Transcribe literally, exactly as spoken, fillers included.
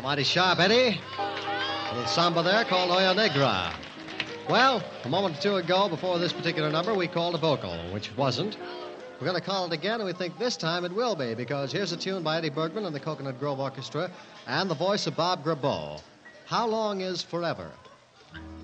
Mighty sharp, Eddie. A little samba there called Oya Negra. Well, a moment or two ago, before this particular number, we called a vocal, which wasn't. We're going to call it again, and we think this time it will be, because here's a tune by Eddie Bergman and the Coconut Grove Orchestra and the voice of Bob Grabo. How Long Is Forever?